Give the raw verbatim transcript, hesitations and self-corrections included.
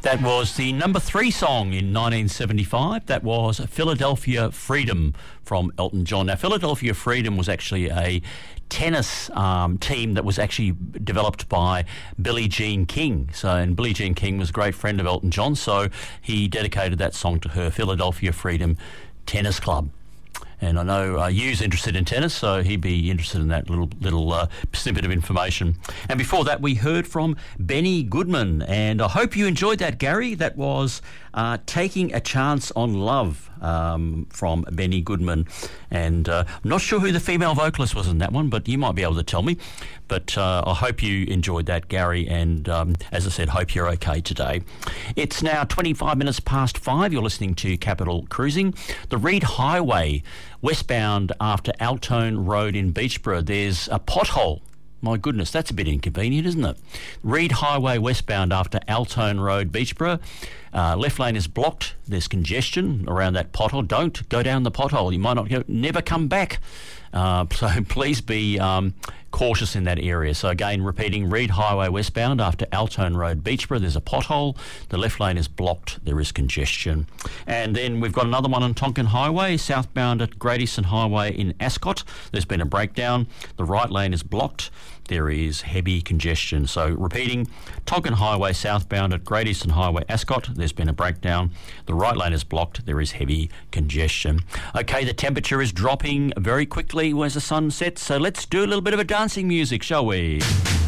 That was the number three song in nineteen seventy-five. That was Philadelphia Freedom from Elton John. Now, Philadelphia Freedom was actually a tennis um, team that was actually developed by Billie Jean King. So, and Billie Jean King was a great friend of Elton John, so he dedicated that song to her, Philadelphia Freedom Tennis Club. And I know uh, Hugh's interested in tennis, so he'd be interested in that little little uh, snippet of information. And before that, we heard from Benny Goodman. And I hope you enjoyed that, Gary. That was uh, Taking a Chance on Love um, from Benny Goodman. And uh, I'm not sure who the female vocalist was in that one, but you might be able to tell me. But uh, I hope you enjoyed that, Gary. And um, as I said, hope you're okay today. It's now twenty-five minutes past five. You're listening to Capital Cruising. The Reed Highway, westbound after Altone Road in Beechborough, there's a pothole. My goodness, that's a bit inconvenient, isn't it? Reed Highway westbound after Altone Road, Beechborough. Uh, left lane is blocked. There's congestion around that pothole. Don't go down the pothole. You might not go, never come back. Uh, so please be um, cautious in that area. So again, repeating, Reed Highway westbound after Altone Road, Beechborough, there's a pothole. The left lane is blocked. There is congestion. And then we've got another one on Tonkin Highway, southbound at Great Eastern Highway in Ascot. There's been a breakdown. The right lane is blocked. There is heavy congestion. So repeating, Tonkin Highway southbound at Great Eastern Highway, Ascot. There's been a breakdown. The right lane is blocked. There is heavy congestion. Okay, the temperature is dropping very quickly as the sun sets. So let's do a little bit of a dancing music, shall we?